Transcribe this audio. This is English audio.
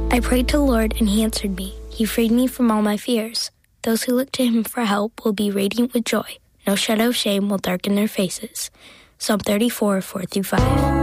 I prayed to the Lord, and he answered me. He freed me from all my fears. Those who look to him for help will be radiant with joy. No shadow of shame will darken their faces. Psalm 34, 4-5.